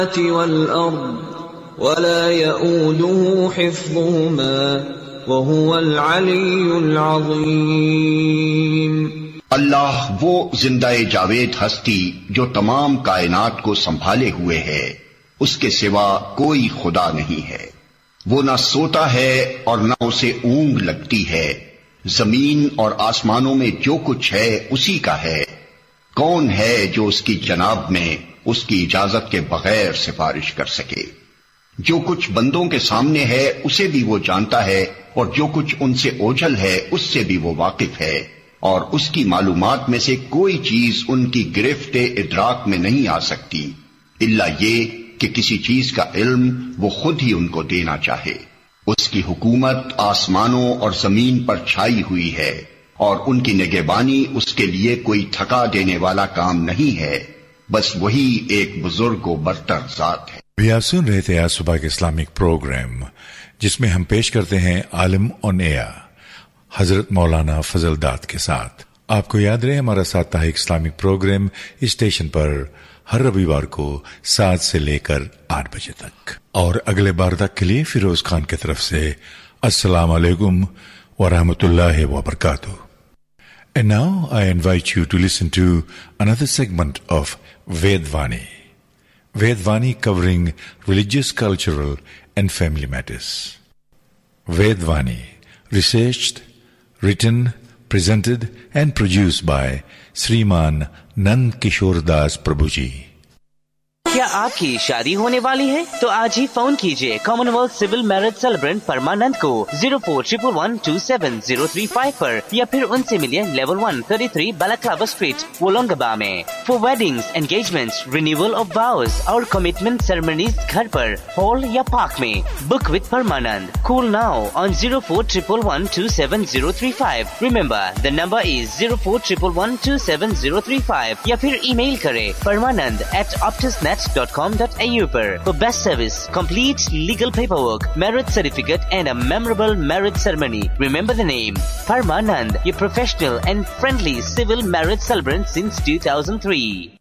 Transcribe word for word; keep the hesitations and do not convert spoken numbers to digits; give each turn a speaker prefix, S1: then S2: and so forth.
S1: والأرض ولا يؤوده حفظهما وهو العلي العظيم۔
S2: اللہ وہ زندہ جاوید ہستی جو تمام کائنات کو سنبھالے ہوئے ہے، اس کے سوا کوئی خدا نہیں ہے۔ وہ نہ سوتا ہے اور نہ اسے اونگ لگتی ہے۔ زمین اور آسمانوں میں جو کچھ ہے اسی کا ہے۔ کون ہے جو اس کی جناب میں اس کی اجازت کے بغیر سفارش کر سکے؟ جو کچھ بندوں کے سامنے ہے اسے بھی وہ جانتا ہے، اور جو کچھ ان سے اوجھل ہے اس سے بھی وہ واقف ہے، اور اس کی معلومات میں سے کوئی چیز ان کی گرفت ادراک میں نہیں آ سکتی الا یہ کہ کسی چیز کا علم وہ خود ہی ان کو دینا چاہے۔ اس کی حکومت آسمانوں اور زمین پر چھائی ہوئی ہے، اور ان کی نگہبانی اس کے لیے کوئی تھکا دینے والا کام نہیں ہے، بس وہی ایک بزرگ و برتر ذات ہے۔
S3: آپ سن رہے تھے آج صبح کے اسلامک پروگرام، جس میں ہم پیش کرتے ہیں عالم آن ایئر حضرت مولانا فضل داد کے ساتھ۔ آپ کو یاد رہے ہمارا ساپتاہک اسلامک پروگرام اسٹیشن پر ہر رویوار کو سات سے لے کر آٹھ بجے تک، اور اگلے بار تک کے لیے فیروز خان کی طرف سے السلام علیکم ورحمۃ اللہ وبرکاتہ۔ And now I invite you to listen to another segment of Vedvani. Vedvani covering religious, cultural and family matters. Vedvani, researched, written, presented and produced by Sriman Nand Kishore Das Prabhuji.
S4: کیا آپ کی شادی ہونے والی ہے تو آج ہی phone کیجیے common wealth civil marriage سیلیبرنٹ Parmanand کو zero four triple one to seven zero three five پر، یا پھر ان سے ملیے level one thirty three بالاکلابا street وولونگبا میں۔ Four weddings, engagement, renewal of واؤز اور کمٹمنٹ سیریمنیز گھر پر، ہال یا پارک میں۔ Book with Parmanand, call now on zero four triple one to seven zero three five. Remember the number is zero four triple one to seven zero three five, یا پھر ای میل کرے permanand at optusnet dot com dot a u per. For best service, complete legal paperwork, marriage certificate and a memorable marriage ceremony. Remember the name, Parmanand, your professional and friendly civil marriage celebrant since two thousand three.